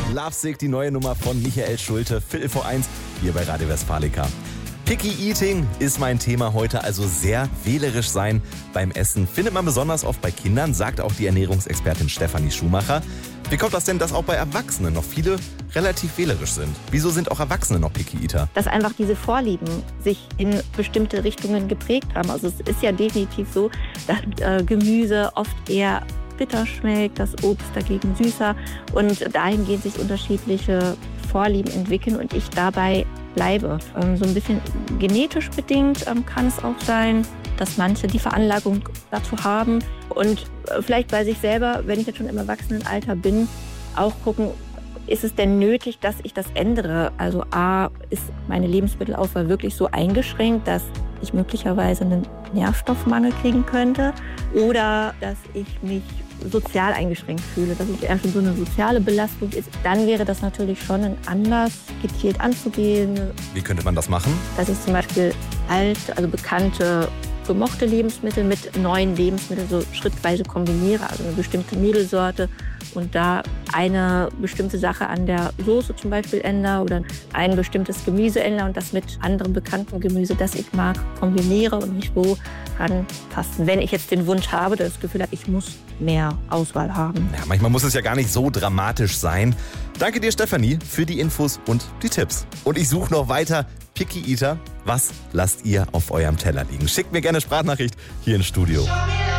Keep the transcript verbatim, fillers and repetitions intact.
Lovesick, die neue Nummer von Michael Schulte, Viertel vor eins, hier bei Radio Westfalica. Picky Eating ist mein Thema heute, also sehr wählerisch sein beim Essen. Findet man besonders oft bei Kindern, sagt auch die Ernährungsexpertin Stefanie Schumacher. Wie kommt das denn, dass auch bei Erwachsenen noch viele relativ wählerisch sind? Wieso sind auch Erwachsene noch Picky Eater? Dass einfach diese Vorlieben sich in bestimmte Richtungen geprägt haben. Also es ist ja definitiv so, dass äh, Gemüse oft eher bitter schmeckt, das Obst dagegen süßer und dahingehend sich unterschiedliche Vorlieben entwickeln und ich dabei bleibe. Ähm, so ein bisschen genetisch bedingt ähm, kann es auch sein, dass manche die Veranlagung dazu haben und äh, vielleicht bei sich selber, wenn ich jetzt schon im Erwachsenenalter bin, auch gucken, ist es denn nötig, dass ich das ändere? Also A, ist meine Lebensmittelauswahl wirklich so eingeschränkt, dass ich möglicherweise einen Nährstoffmangel kriegen könnte oder dass ich mich sozial eingeschränkt fühle, dass es eher schon so eine soziale Belastung ist, dann wäre das natürlich schon ein Anlass, gezielt anzugehen. Wie könnte man das machen? Dass ich zum Beispiel alte, also bekannte, gemochte Lebensmittel mit neuen Lebensmitteln so schrittweise kombiniere, also eine bestimmte Nudelsorte und da eine bestimmte Sache an der Soße zum Beispiel ändere oder ein bestimmtes Gemüse ändere und das mit anderem bekannten Gemüse, das ich mag, kombiniere und mich so anpassen. Wenn ich jetzt den Wunsch habe, das Gefühl habe, ich muss mehr Auswahl haben. Ja, manchmal muss es ja gar nicht so dramatisch sein. Danke dir, Stefanie, für die Infos und die Tipps. Und ich suche noch weiter Picky Eater. Was lasst ihr auf eurem Teller liegen? Schickt mir gerne Sprachnachricht hier ins Studio.